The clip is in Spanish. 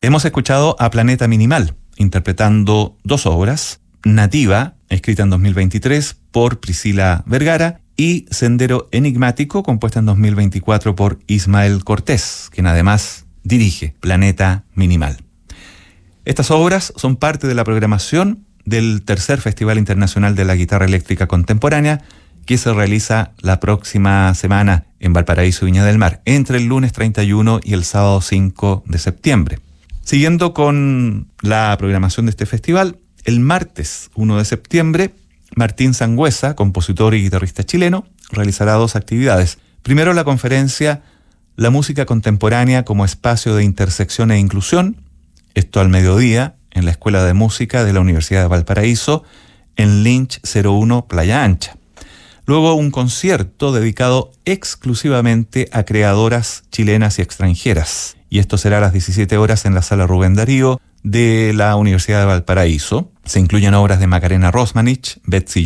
Hemos escuchado a Planeta Minimal, interpretando dos obras, Nativa, escrita en 2023 por Priscila Vergara, y Sendero Enigmático, compuesta en 2024 por Ismael Cortés, quien además dirige Planeta Minimal. Estas obras son parte de la programación del tercer Festival Internacional de la Guitarra Eléctrica Contemporánea, que se realiza la próxima semana en Valparaíso, Viña del Mar, entre el lunes 31 y el sábado 5 de septiembre. Siguiendo con la programación de este festival, el martes 1 de septiembre, Martín Sangüesa, compositor y guitarrista chileno, realizará dos actividades. Primero, la conferencia La música contemporánea como espacio de intersección e inclusión, esto al mediodía, en la Escuela de Música de la Universidad de Valparaíso, en Lynch 01 Playa Ancha. Luego, un concierto dedicado exclusivamente a creadoras chilenas y extranjeras. Y esto será a las 17 horas en la Sala Rubén Darío de la Universidad de Valparaíso. Se incluyen obras de Macarena Rosmanich, Betsy